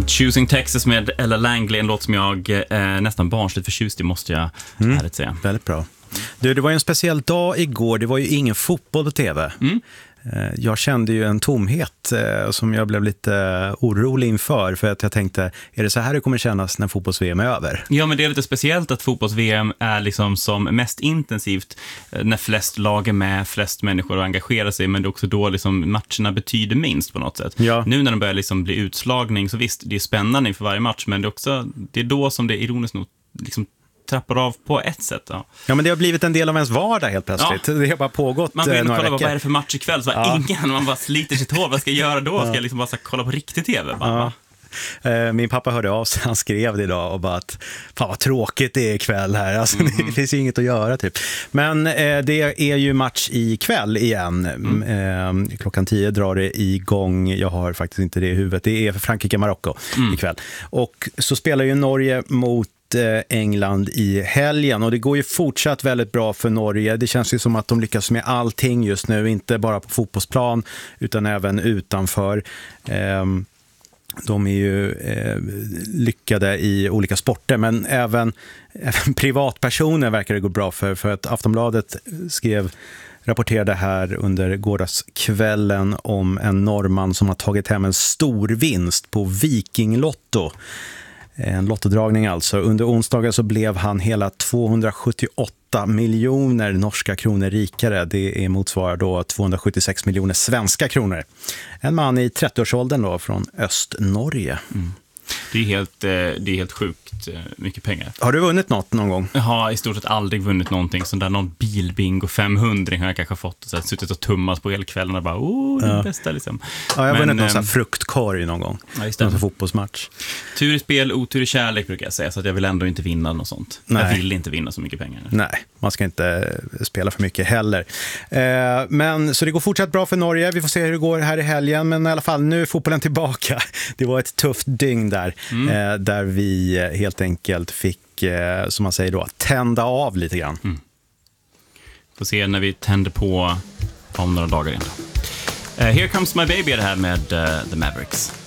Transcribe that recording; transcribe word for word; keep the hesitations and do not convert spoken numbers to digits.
Choosing Texas med Ella Langley, en låt som jag eh, nästan barnsligt förtjust i, måste jag mm. ärligt säga. Väldigt bra. Du, det var ju en speciell dag igår, det var ju ingen fotboll på tv. Mm. Jag kände ju en tomhet eh, som jag blev lite orolig inför, för att jag tänkte, är det så här det kommer kännas när fotbolls-V M är över? Ja, men det är lite speciellt att fotbolls-V M är liksom som mest intensivt eh, när flest lag är med, flest människor engagerar sig, men det är också då liksom matcherna betyder minst på något sätt. Ja. Nu när de börjar liksom bli utslagning, så visst, det är spännande inför varje match, men det är också det är då som det är ironiskt nog liksom trappar av på ett sätt. Ja. ja, men det har blivit en del av ens vardag helt plötsligt. Ja. Det har bara pågått man vill några kolla veckor. Vad är det för match ikväll? Så ja. Ingen, man bara sliter sitt hår. Vad ska jag göra då? Ska jag liksom bara så kolla på riktig tv? Bara, ja. Min pappa hörde av sig, han skrev det idag och bara att fan vad tråkigt det är ikväll här. Alltså, mm-hmm. Det finns ju inget att göra typ. Men eh, det är ju match ikväll igen. Mm. Eh, klockan tio drar det igång. Jag har faktiskt inte det i huvudet. Det är för Frankrike-Marocko mm. ikväll. Och så spelar ju Norge mot England i helgen, och det går ju fortsatt väldigt bra för Norge. Det känns ju som att de lyckas med allting just nu, inte bara på fotbollsplan utan även utanför. De är ju lyckade i olika sporter, men även, även privatpersoner verkar det gå bra för, för att Aftonbladet skrev rapporterade här under gårdagskvällen om en norrman som har tagit hem en stor vinst på Vikinglotto. En lottodragning alltså. Under onsdagen så blev han hela tvåhundrasjuttioåtta miljoner norska kronor rikare. Det är motsvarar då tvåhundrasjuttiosex miljoner svenska kronor. En man i trettioårsåldern då från Östnorge. Mm. Det är helt, det är helt sjukt mycket pengar. Har du vunnit något någon gång? Jag har i stort sett aldrig vunnit någonting. Sån där någon bilbingo femhundra har jag kanske fått. Så jag har suttit och tummat på helkvällen och bara, oh, det är ja. bästa liksom. Ja, jag har vunnit någon sån här fruktkorg någon gång. Ja, just det. Någon fotbollsmatch. Tur i spel, otur i kärlek brukar jag säga. Så att jag vill ändå inte vinna något sånt. Nej. Jag vill inte vinna så mycket pengar. Nej, man ska inte spela för mycket heller. Eh, men så det går fortsatt bra för Norge. Vi får se hur det går här i helgen. Men i alla fall, nu är fotbollen tillbaka. Det var ett tufft dygn där. Mm. Eh, där vi helt enkelt fick, eh, som man säger då, tända av lite grann. Mm. Får se när vi tänder på om några dagar igen. Uh, Here Comes My Baby är det här med uh, The Mavericks.